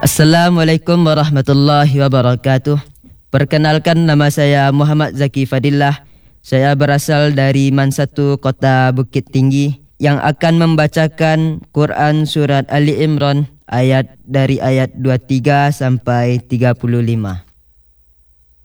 Assalamualaikum warahmatullahi wabarakatuh. Perkenalkan, nama saya Muhammad Zaki Fadillah. Saya berasal dari Mansatu, Kota Bukit Tinggi, yang akan membacakan Quran Surat Ali Imran dari ayat 23 sampai 35.